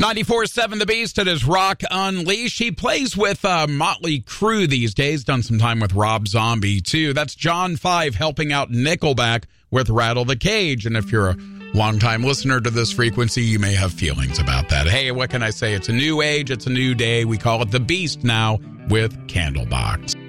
94.7 The Beast. It is Rock Unleashed. He plays with Motley Crue these days. Done some time with Rob Zombie, too. That's John 5 helping out Nickelback with Rattle the Cage. And if you're a longtime listener to this frequency, you may have feelings about that. Hey, what can I say? It's a new age. It's a new day. We call it The Beast now with Candlebox.